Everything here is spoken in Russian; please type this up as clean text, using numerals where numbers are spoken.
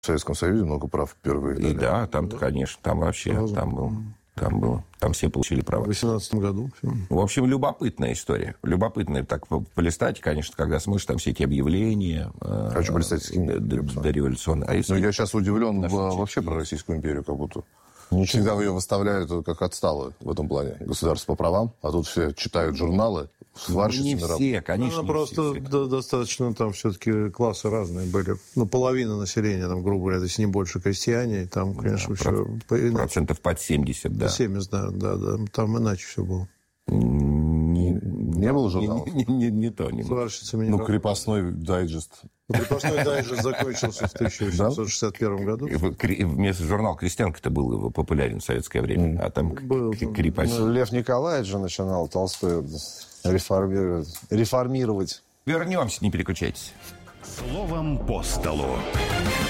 В Советском Союзе много прав впервые дали. И да, там-то, конечно, там вообще, там было. Там все получили права. В 18 году. Все. В общем, любопытная история. Любопытная так полистать, конечно, когда смотришь там все эти объявления. Хочу полистать с кем. Дореволюционные. Но я сейчас удивлен вообще про Российскую империю, как будто. Всегда ее выставляют как отсталую в этом плане. Государство по правам, а тут все читают журналы, сварщицы. Не все, конечно. Она просто достаточно там все-таки классы разные были. Ну, половина населения, там, грубо говоря, если не больше крестьяне, там, конечно, все... Процентов под 70, да. 70, да. Там иначе все было. Не было журналов? Не то. Сварщицами Ну, крепостной дайджест. Крепостной дайджест закончился в 1861 году. Вместо журнала «Крестьянка»-то был популярен в советское время, а там крепость. Лев Николаевич же начинал Толстой реформировать. Вернемся, не переключайтесь. Словом по столу.